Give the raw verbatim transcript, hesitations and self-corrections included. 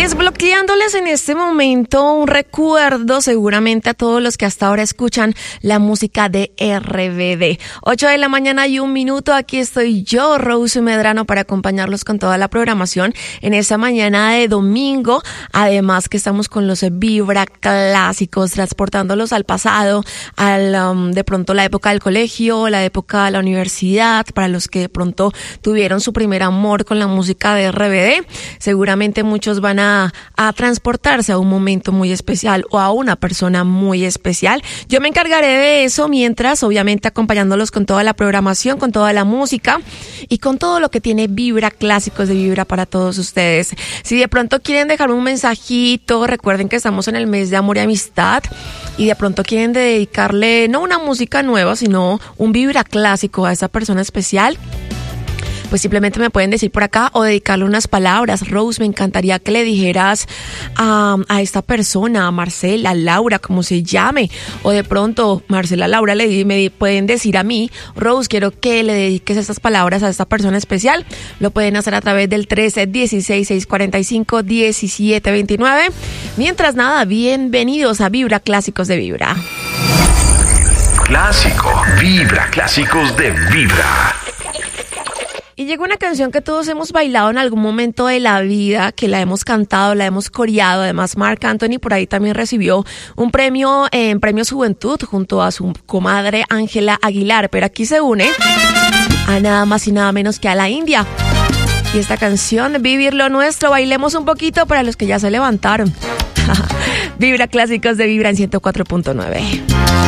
Desbloqueándoles en este momento un recuerdo seguramente a todos los que hasta ahora escuchan la música de R B D. ocho de la mañana y un minuto, aquí estoy yo, Rose Medrano, para acompañarlos con toda la programación en esta mañana de domingo. Además que estamos con los Vibra Clásicos, transportándolos al pasado, al um, de pronto la época del colegio, la época de la universidad, para los que de pronto tuvieron su primer amor con la música de R B D. Seguramente muchos van a A, a transportarse a un momento muy especial o a una persona muy especial. Yo me encargaré de eso mientras, obviamente, acompañándolos con toda la programación, con toda la música y con todo lo que tiene Vibra Clásicos de Vibra para todos ustedes. Si de pronto quieren dejar un mensajito, recuerden que estamos en el mes de amor y amistad y de pronto quieren dedicarle no una música nueva, sino un Vibra Clásico a esa persona especial, pues simplemente me pueden decir por acá o dedicarle unas palabras. Rose, me encantaría que le dijeras a, a esta persona, a Marcela, a Laura, como se llame, o de pronto Marcela, Laura, le, me pueden decir a mí, Rose, quiero que le dediques estas palabras a esta persona especial. Lo pueden hacer a través del trece dieciséis seiscientos cuarenta y cinco diecisiete veintinueve. Mientras nada, bienvenidos a Vibra Clásicos de Vibra. Clásico, Vibra Clásicos de Vibra. Y llegó una canción que todos hemos bailado en algún momento de la vida, que la hemos cantado, la hemos coreado. Además, Marc Anthony por ahí también recibió un premio en Premios Juventud junto a su comadre Ángela Aguilar. Pero aquí se une a nada más y nada menos que a la India. Y esta canción, Vivir lo Nuestro, bailemos un poquito para los que ya se levantaron. Vibra Clásicos de Vibra en ciento cuatro punto nueve.